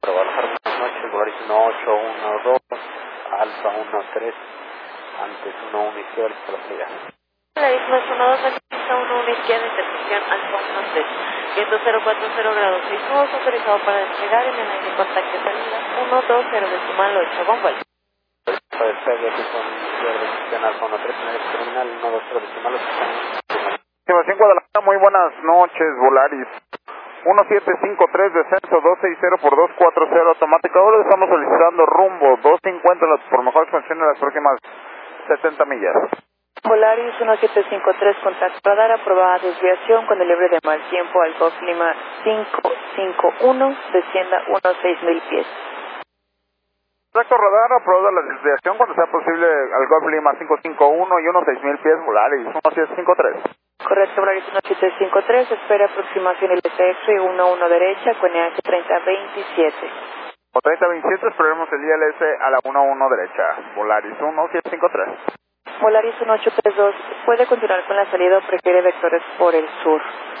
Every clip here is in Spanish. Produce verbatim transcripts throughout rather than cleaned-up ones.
Trabajar buenas noches, Volaris uno ocho uno dos, Alfa uno tres, antes uno uno izquierda, listo la salida. Volaris más uno dos, Alfa uno uno izquierda, intersección Alfa uno tres, viento cero cuatro cero grados seis nudos, autorizado para despegar en el aire contacto salida uno dos cero decimal ocho, con vuelo. Para despegue, con izquierda, intersección Alfa uno tres, en el terminal uno dos cero decimal ocho. Estimación Guadalajara, muy buenas noches, Volaris. uno siete cinco tres, descenso dos seis cero por dos cuatro cero, automática. Ahora estamos solicitando rumbo dos cincuenta por mejores condiciones en las próximas setenta millas. Volaris uno siete cinco tres, contacto radar, aprobada desviación con el libre de mal tiempo al Golf Lima cinco cinco uno, descienda uno seis mil pies. Contacto radar, aprobada la desviación cuando sea posible al Golf Lima cinco cinco uno y uno seis mil pies, Volaris uno siete cinco tres. Correcto, Volaris uno siete cinco tres, espera aproximación L T X y uno uno derecha con E H treinta veintisiete. O treinta veintisiete, esperemos el I L S a la uno uno derecha, Volaris uno siete cinco tres. Volaris uno ocho tres dos, ¿puede continuar con la salida o prefiere vectores por el sur?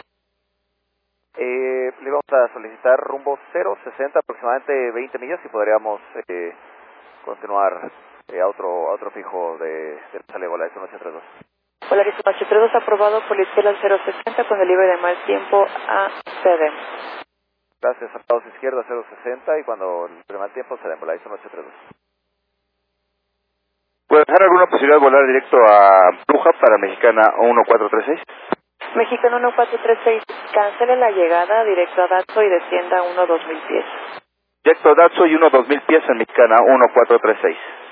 Eh, le vamos a solicitar rumbo cero sesenta, aproximadamente veinte millas, y podríamos eh, continuar eh, a otro a otro fijo de, de la salida Volaris uno ocho tres dos. Volaris uno ocho tres dos, aprobado por la izquierda al cero sesenta con el libre de mal tiempo a C D. Gracias, a izquierda cero sesenta y cuando el mal tiempo se den Volaris uno ocho tres dos. ¿Puede dejar alguna posibilidad de volar directo a Bruja para Mexicana uno cuatro tres seis? Mexicano uno cuatro tres seis, cancele la llegada directo a Datso y descienda uno dos mil pies. Directo a Datso y uno dos mil pies en Mexicana uno cuatro tres seis.